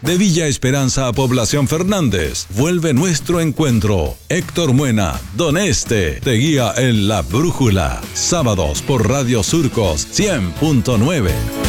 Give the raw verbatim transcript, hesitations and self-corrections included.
De Villa Esperanza a Población Fernández, vuelve nuestro encuentro. Héctor Muena, Don Este, te guía en La Brújula. Sábados por Radio Surcos cien punto nueve.